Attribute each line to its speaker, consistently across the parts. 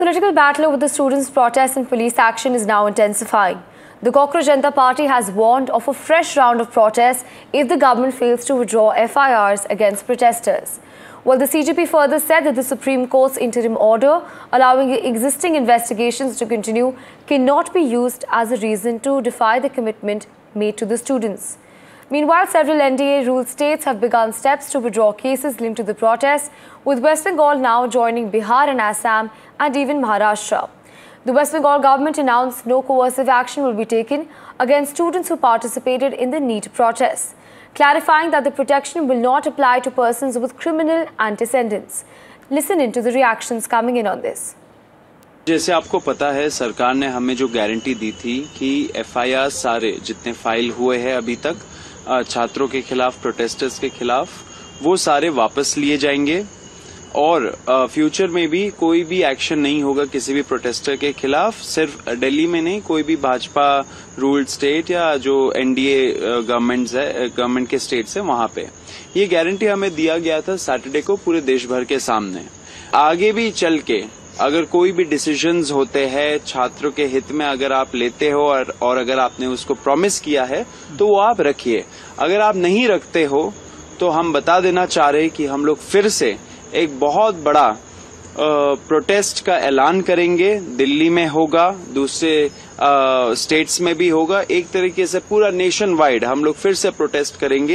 Speaker 1: Political battle over the students' protests and police action is now intensifying. The Cockroach Janata Party has warned of a fresh round of protests if the government fails to withdraw FIRs against protesters. While the CJP further said that the Supreme Court's interim order allowing existing investigations to continue cannot be used as a reason to defy the commitment made to the students. Meanwhile, several NDA-ruled states have begun steps to withdraw cases linked to the protests, with West Bengal now joining Bihar and Assam and even Maharashtra. The West Bengal government announced no coercive action will be taken against students who participated in the NEET protests, clarifying that the protection will not apply to persons with criminal antecedents. Listen in to the reactions coming in on this.
Speaker 2: जैसे आपको पता है, सरकार ने हमें जो guarantee दी थी कि FIR सारे जितने फाइल हुए हैं अभी तक छात्रों के खिलाफ, प्रोटेस्टर्स के खिलाफ, वो सारे वापस लिए जाएंगे और फ्यूचर में भी कोई भी एक्शन नहीं होगा किसी भी प्रोटेस्टर के खिलाफ। सिर्फ दिल्ली में नहीं, कोई भी भाजपा रूल्ड स्टेट या जो NDA गवर्नमेंट के स्टेट्स है वहां पे ये गारंटी हमें दिया गया था सैटरडे को पूरे देश भर के सामने। आगे भी चल के अगर कोई भी डिसीजंस होते हैं छात्रों के हित में, अगर आप लेते हो और अगर आपने उसको प्रॉमिस किया है तो वो आप रखिए। अगर आप नहीं रखते हो तो हम बता देना चाह रहे कि हम लोग फिर से एक बहुत बड़ा प्रोटेस्ट का ऐलान करेंगे। दिल्ली में होगा, दूसरे स्टेट्स में भी होगा, एक तरीके से पूरा नेशन वाइड हम लोग फिर से प्रोटेस्ट करेंगे।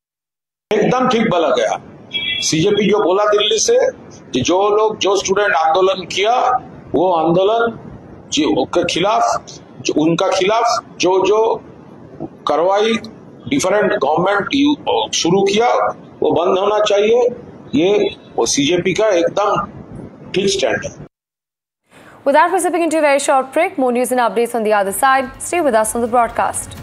Speaker 3: एकदम ठीक बोला गया। CJP जो बोला दिल्ली से कि जो स्टूडेंट आंदोलन किया वो आंदोलन के खिलाफ, उनका खिलाफ जो कार्रवाई डिफरेंट गवर्नमेंट शुरू किया वो बंद होना चाहिए। ये CJP का एकदम ठीक स्टैंड है।
Speaker 1: With that, we're stepping into a very short break. More news and updates on the other side. Stay with us on the broadcast.